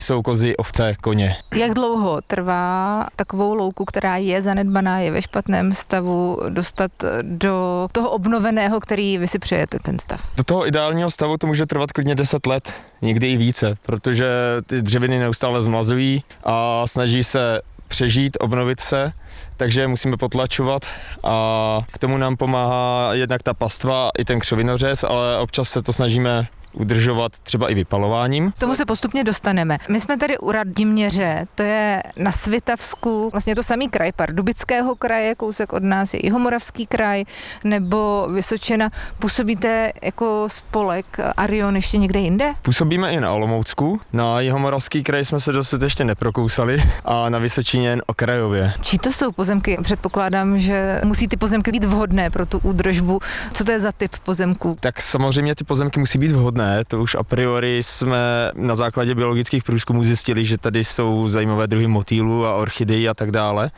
jsou kozy, ovce, koně. Jak dlouho trvá takovou louku, která je zanedbaná, je ve špatném stavu, dostat do toho obnoveného, který vy si přejete ten stav? Do toho ideálního stavu to může trvat klidně 10 let, někdy i více, protože ty dřeviny neustále zmlazují a snaží se přežít, obnovit se, takže musíme potlačovat a k tomu nám pomáhá jednak ta pastva i ten křovinořez, ale občas se to snažíme udržovat třeba i vypalováním. K tomu se postupně dostaneme. My jsme tady u Radiměře, to je na Svitavsku, vlastně to samý kraj Pardubického kraje, kousek od nás je Jihomoravský kraj, nebo Vysočina. Působíte jako spolek Arion ještě někde jinde? Působíme i na Olomoucku, na Jihomoravský kraj jsme se dosud ještě neprokousali a na Vysočině jen okrajově. Čí to jsou pozemky? Předpokládám, že musí ty pozemky být vhodné pro tu údržbu. Co to je za typ pozemků? Tak samozřejmě ty pozemky musí být vhodné. To už a priori jsme na základě biologických průzkumů zjistili, že tady jsou zajímavé druhy motýlů a orchidejí a tak dále.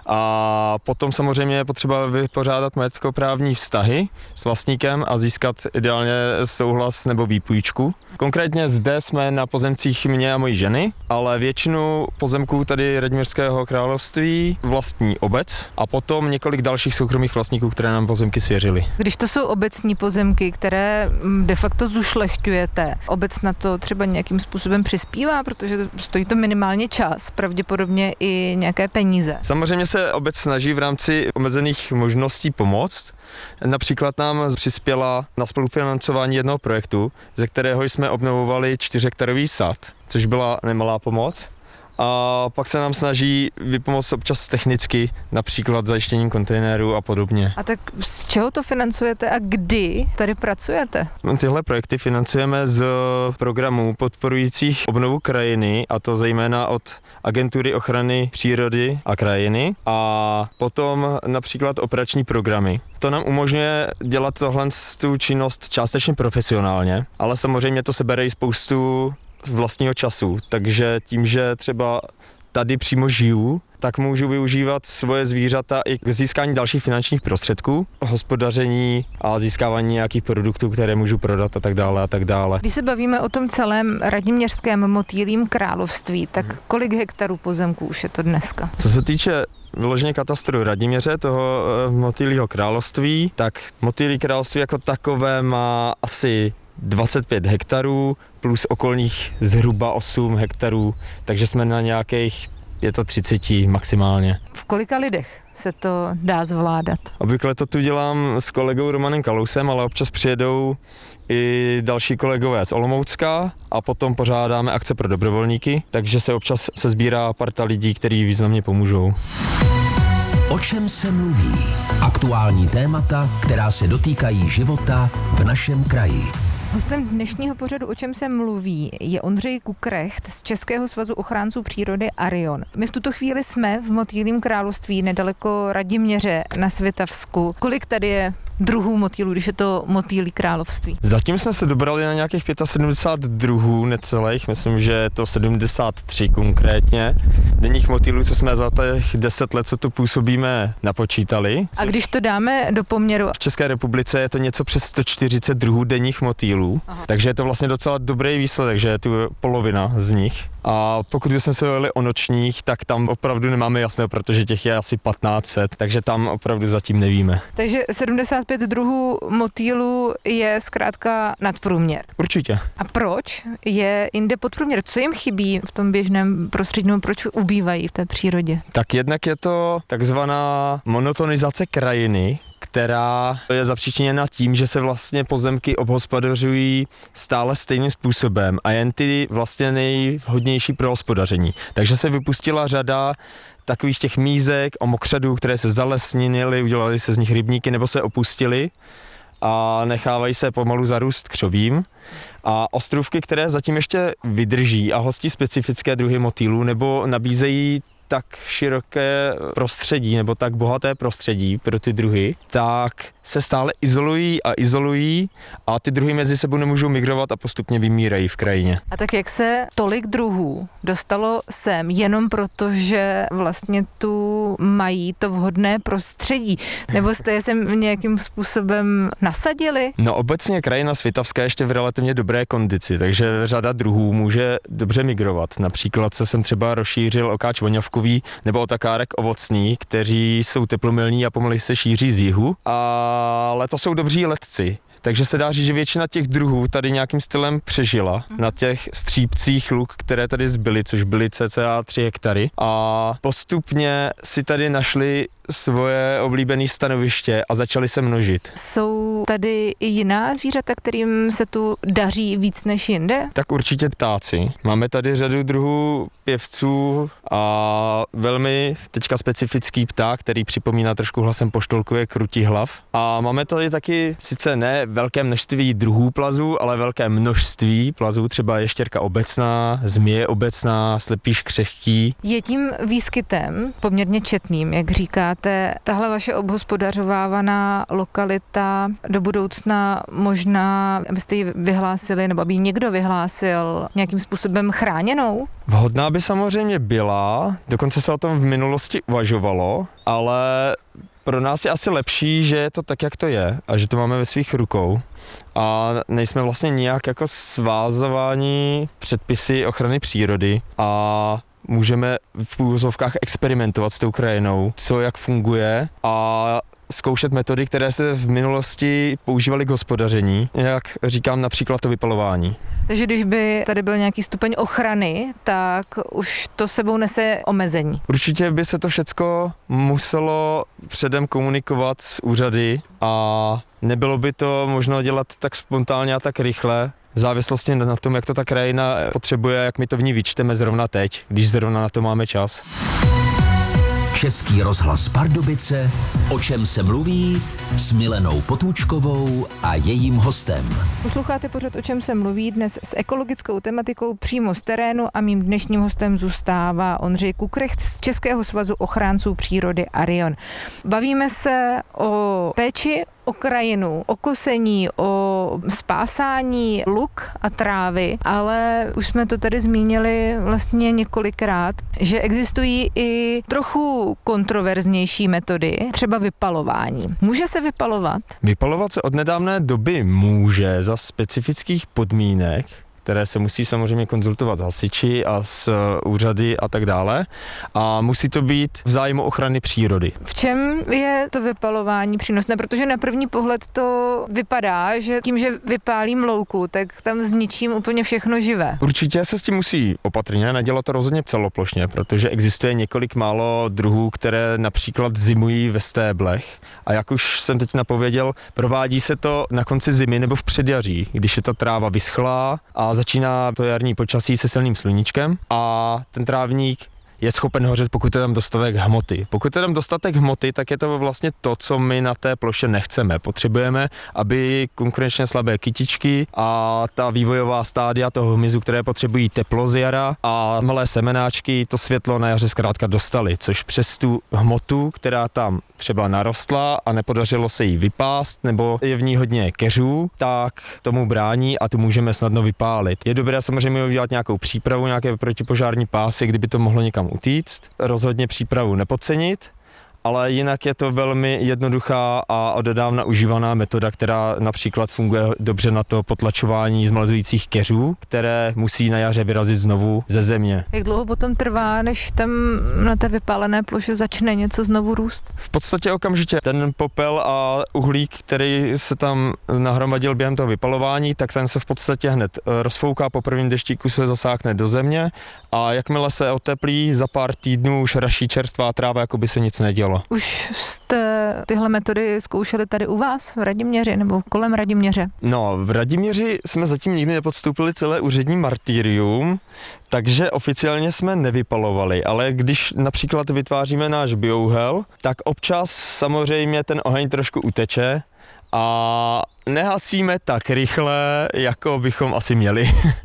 A potom samozřejmě je potřeba vypořádat majetkoprávní vztahy s vlastníkem a získat ideálně souhlas nebo výpůjčku. Konkrétně zde jsme na pozemcích mě a mojí ženy, ale většinu pozemků tady Radimírského království vlastní obec a potom několik dalších soukromých vlastníků, které nám pozemky svěřili. Když to jsou obecní pozemky, které de facto zušlechťujete, obec na to třeba nějakým způsobem přispívá, protože stojí to minimálně čas, pravděpodobně i nějaké peníze. Samozřejmě se obec snaží v rámci omezených možností pomoct. Například nám přispěla na spolufinancování jednoho projektu, ze kterého jsme obnovovali 4hektarový sad, což byla nemalá pomoc. A pak se nám snaží vypomoct občas technicky, například zajištěním kontejnerů a podobně. A tak z čeho to financujete a kdy tady pracujete? Tyhle projekty financujeme z programů podporujících obnovu krajiny, a to zejména od Agentury ochrany přírody a krajiny a potom například operační programy. To nám umožňuje dělat tohle tu činnost částečně profesionálně, ale samozřejmě to se bere i spoustu vlastního času, takže tím, že třeba tady přímo žiju, tak můžu využívat svoje zvířata i k získání dalších finančních prostředků, hospodaření a získávání nějakých produktů, které můžu prodat a tak dále a tak dále. Když se bavíme o tom celém Radiměřském motýlím království, tak kolik hektarů pozemků už je to dneska? Co se týče vyloženě katastru Radiměře, toho motýlího království, tak motýlí království jako takové má asi 25 hektarů plus okolních zhruba 8 hektarů, takže jsme na nějakých 35 maximálně. V kolika lidech se to dá zvládat? Obvykle to tu dělám s kolegou Romanem Kalousem, ale občas přijedou i další kolegové z Olomoucka a potom pořádáme akce pro dobrovolníky, takže se občas sbírá parta lidí, kteří významně pomůžou. O čem se mluví? Aktuální témata, která se dotýkají života v našem kraji. Hostem dnešního pořadu O čem se mluví je Ondřej Kukrecht z Českého svazu ochránců přírody Arion. My v tuto chvíli jsme v motýlím království nedaleko Radiměře na Svitavsku. Kolik tady je druhů motýlů, když je to motýlí království? Zatím jsme se dobrali na nějakých 75 druhů necelých, myslím, že je to 73 konkrétně. Denních motýlů, co jsme za těch 10 let, co tu působíme, napočítali. A když to dáme do poměru? V České republice je to něco přes 140 druhů denních motýlů, takže je to vlastně docela dobrý výsledek, že je tu polovina z nich. A pokud bychom se jeli o nočních, tak tam opravdu nemáme jasné, protože těch je asi 1500, takže tam opravdu zatím nevíme. Takže 75 druhů motýlů je zkrátka nadprůměr. Určitě. A proč je jinde podprůměr? Co jim chybí v tom běžném prostředí, proč ubývají v té přírodě? Tak jednak je to takzvaná monotonizace krajiny, která je zapříčiněna tím, že se vlastně pozemky obhospodařují stále stejným způsobem a jen ty vlastně nejvhodnější pro hospodaření. Takže se vypustila řada takových těch mízek a mokřadů, které se zalesnily, udělali se z nich rybníky nebo se opustily a nechávají se pomalu zarůst křovím. A ostrůvky, které zatím ještě vydrží a hostí specifické druhy motýlů nebo nabízejí tak široké prostředí nebo tak bohaté prostředí pro ty druhy, tak se stále izolují a ty druhy mezi sebou nemůžou migrovat a postupně vymírají v krajině. A tak jak se tolik druhů dostalo sem, jenom proto, že vlastně tu mají to vhodné prostředí? Nebo jste je sem nějakým způsobem nasadili? No obecně krajina Svitavská je ještě v relativně dobré kondici, takže řada druhů může dobře migrovat. Například se sem třeba rozšířil okáč voňavkový nebo otakárek ovocný, kteří jsou teplomilní a pomalu se šíří z jihu, ale to jsou dobří letci. Takže se dá říct, že většina těch druhů tady nějakým stylem přežila na těch střípcích luk, které tady zbyly, což byly cca 3 hektary. A postupně si tady našli svoje oblíbené stanoviště a začali se množit. Jsou tady i jiná zvířata, kterým se tu daří víc než jinde? Tak určitě ptáci. Máme tady řadu druhů pěvců a velmi teďka specifický pták, který připomíná trošku hlasem poštolku, je krutihlav. A máme tady taky sice ne velké množství druhů plazů, ale velké množství plazů, třeba ještěrka obecná, zmije obecná, slepýš křehký. Je tím výskytem poměrně četným, jak říkáte, tahle vaše obhospodařovávaná lokalita do budoucna možná, abyste ji vyhlásili, nebo aby ji někdo vyhlásil nějakým způsobem chráněnou? Vhodná by samozřejmě byla, dokonce se o tom v minulosti uvažovalo, ale pro nás je asi lepší, že je to tak, jak to je a že to máme ve svých rukou a nejsme vlastně nijak jako svázováni předpisy ochrany přírody a můžeme v úvozovkách experimentovat s tou krajinou, co jak funguje a zkoušet metody, které se v minulosti používaly k hospodaření, jak říkám například to vypalování. Takže když by tady byl nějaký stupeň ochrany, tak už to sebou nese omezení. Určitě by se to všecko muselo předem komunikovat s úřady a nebylo by to možno dělat tak spontánně a tak rychle, v závislosti na tom, jak to ta krajina potřebuje, jak my to v ní vyčteme zrovna teď, když zrovna na to máme čas. Český rozhlas Pardubice, o čem se mluví, s Milenou Potůčkovou a jejím hostem. Posloucháte pořad O čem se mluví, dnes s ekologickou tematikou přímo z terénu a mým dnešním hostem zůstává Ondřej Kukrecht z Českého svazu ochránců přírody Arion. Bavíme se o péči o krajinu, o kosení, o spásání luk a trávy, ale už jsme to tady zmínili vlastně několikrát, že existují i trochu kontroverznější metody, třeba vypalování. Může se vypalovat? Vypalovat se od nedávné doby může za specifických podmínek, které se musí samozřejmě konzultovat s hasiči a s úřady a tak dále. A musí to být v zájmu ochrany přírody. V čem je to vypalování přínosné? Protože na první pohled to vypadá, že tím, že vypálím louku, tak tam zničím úplně všechno živé. Určitě se s tím musí opatrně, nedělat to rozhodně celoplošně, protože existuje několik málo druhů, které například zimují ve stéblech. A jak už jsem teď napověděl, provádí se to na konci zimy nebo v předjaří, když je ta tráva vyschlá a začíná to jarní počasí se silným sluníčkem a ten trávník je schopen hořet, pokud je tam dostatek hmoty. Pokud je tam dostatek hmoty, tak je to vlastně to, co my na té ploše nechceme. Potřebujeme, aby konkurenčně slabé kytičky a ta vývojová stádia toho hmyzu, které potřebují teplo z jara a malé semenáčky, to světlo na jaře zkrátka dostali, což přes tu hmotu, která tam třeba narostla a nepodařilo se jí vypást, nebo je v ní hodně keřů, tak tomu brání a tu můžeme snadno vypálit. Je dobré samozřejmě udělat nějakou přípravu, nějaké protipožární pásy, kdyby to mohlo někam utíct. Rozhodně přípravu nepodcenit, ale jinak je to velmi jednoduchá a odedávna užívaná metoda, která například funguje dobře na to potlačování zmlazujících keřů, které musí na jaře vyrazit znovu ze země. Jak dlouho potom trvá, než tam na té vypálené ploše začne něco znovu růst? V podstatě okamžitě ten popel a uhlík, který se tam nahromadil během toho vypalování, tak ten se v podstatě hned rozfouká, po prvním deštíku se zasáhne do země a jakmile se oteplí, za pár týdnů už raší čerstvá tráva, jako by se nic nedělo. Už jste tyhle metody zkoušeli tady u vás v Radimněři nebo kolem Radimněře? No, v Radimněři jsme zatím nikdy nepodstoupili celé úřední martyrium, takže oficiálně jsme nevypalovali, ale když například vytváříme náš biouhel, tak občas samozřejmě ten oheň trošku uteče a nehasíme tak rychle, jako bychom asi měli.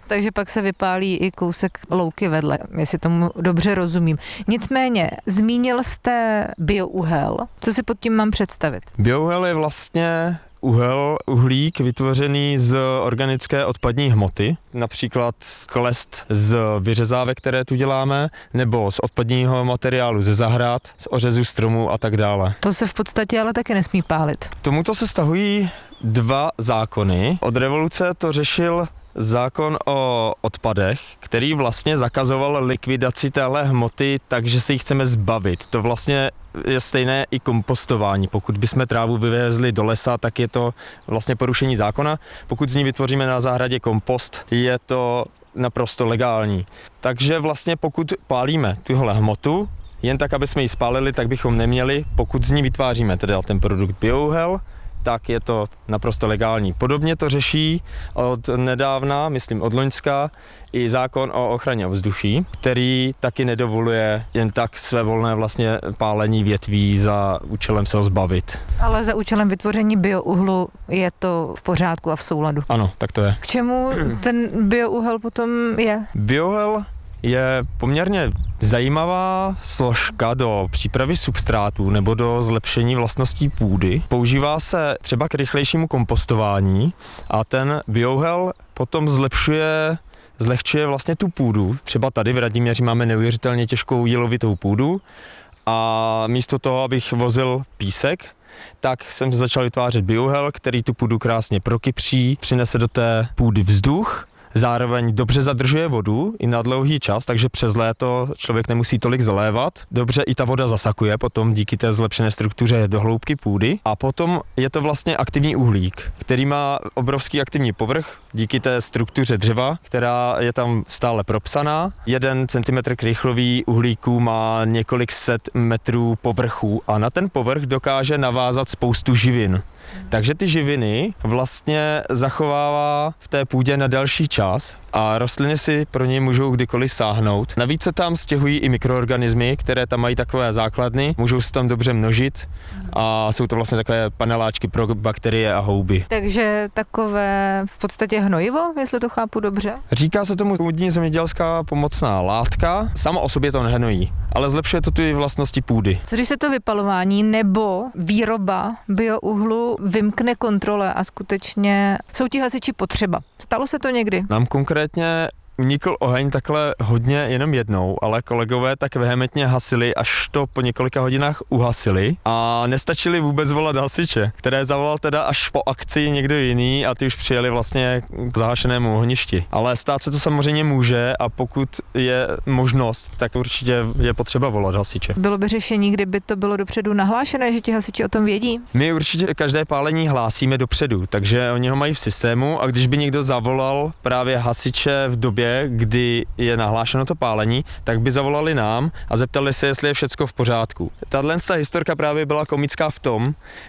Takže pak se vypálí i kousek louky vedle, jestli tomu dobře rozumím. Nicméně, zmínil jste biouhel. Co si pod tím mám představit? Biouhel je vlastně uhlík vytvořený z organické odpadní hmoty, například klest z vyřezávek, které tu děláme, nebo z odpadního materiálu ze zahrad, z ořezu stromů a tak dále. To se v podstatě ale taky nesmí pálit. K tomuto se stahují 2 zákony. Od revoluce to řešil zákon o odpadech, který vlastně zakazoval likvidaci téhle hmoty, takže se jí chceme zbavit. To vlastně je stejné i kompostování. Pokud bychom trávu vyvezli do lesa, tak je to vlastně porušení zákona. Pokud z ní vytvoříme na zahradě kompost, je to naprosto legální. Takže vlastně pokud pálíme tuhle hmotu, jen tak, aby jsme ji spálili, tak bychom neměli. Pokud z ní vytváříme teda ten produkt biouhel, tak je to naprosto legální. Podobně to řeší od nedávna, myslím od loňska, i zákon o ochraně ovzduší, který taky nedovoluje jen tak svévolné vlastně pálení větví za účelem se ho zbavit. Ale za účelem vytvoření biouhlu je to v pořádku a v souladu. Ano, tak to je. K čemu ten biouhel potom je? Biouhel je poměrně zajímavá složka do přípravy substrátů nebo do zlepšení vlastností půdy. Používá se třeba k rychlejšímu kompostování a ten biouhel potom zlehčuje vlastně tu půdu. Třeba tady v Radíměři máme neuvěřitelně těžkou jílovitou půdu a místo toho, abych vozil písek, tak jsem začal vytvářet biouhel, který tu půdu krásně prokypří, přinese do té půdy vzduch, zároveň dobře zadržuje vodu i na dlouhý čas, takže přes léto člověk nemusí tolik zalévat. Dobře i ta voda zasakuje potom díky té zlepšené struktuře do hloubky půdy. A potom je to vlastně aktivní uhlík, který má obrovský aktivní povrch díky té struktuře dřeva, která je tam stále propsaná. 1 centimetr krychlový uhlíku má několik set metrů povrchu a na ten povrch dokáže navázat spoustu živin. Takže ty živiny vlastně zachovává v té půdě na další čas a rostliny si pro něj můžou kdykoliv sáhnout. Navíc se tam stěhují i mikroorganismy, které tam mají takové základny, můžou se tam dobře množit a jsou to vlastně takové paneláčky pro bakterie a houby. Takže takové v podstatě hnojivo, jestli to chápu dobře? Říká se tomu půdní zemědělská pomocná látka, samo o sobě to nehnojí, ale zlepšuje to ty vlastnosti půdy. Co když se to vypalování nebo výroba biouhlu vymkne kontrole a skutečně jsou ti hasiči potřeba? Stalo se to někdy? Nám konkrétně unikl oheň takhle hodně jenom jednou, ale kolegové tak vehementně hasili, až to po několika hodinách uhasili a nestačili vůbec volat hasiče, které zavolal teda až po akci někdo jiný a ty už přijeli vlastně k zahašenému ohništi. Ale stát se to samozřejmě může a pokud je možnost, tak určitě je potřeba volat hasiče. Bylo by řešení, kdyby to bylo dopředu nahlášené, že ti hasiči o tom vědí? My určitě každé pálení hlásíme dopředu, takže oni ho mají v systému a když by někdo zavolal právě hasiče v době, kdy je nahlášeno to pálení, tak by zavolali nám a zeptali se, jestli je všecko v pořádku. Tahle historka právě byla komická v tom,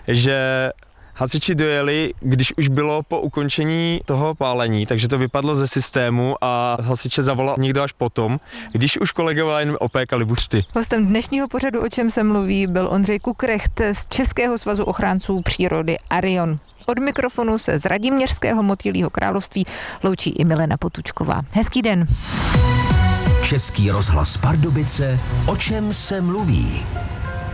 že hasiči dojeli, když už bylo po ukončení toho pálení, takže to vypadlo ze systému a hasiče zavolal někdo až potom, když už kolegové jen opékali buřty. Hostem dnešního pořadu O čem se mluví byl Ondřej Kukrecht z Českého svazu ochránců přírody Arion. Od mikrofonu se z Radimněřského Motýlího království loučí i Milena Potůčková. Hezký den. Český rozhlas Pardubice, o čem se mluví.